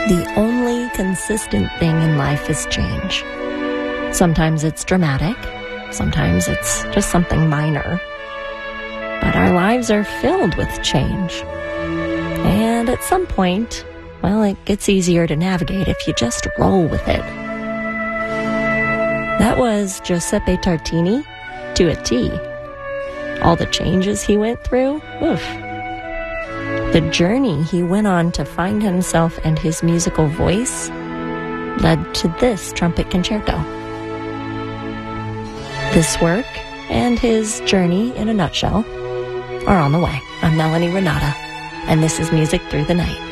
The only consistent thing in life is change. Sometimes it's dramatic, sometimes it's just something minor. But our lives are filled with change. And at some point, well, it gets easier to navigate if you just roll with it. That was Giuseppe Tartini to a T. All the changes he went through, oof. The journey he went on to find himself and his musical voice led to this trumpet concerto. This work and his journey in a nutshell are on the way. I'm Melanie Renata, and this is Music Through the Night.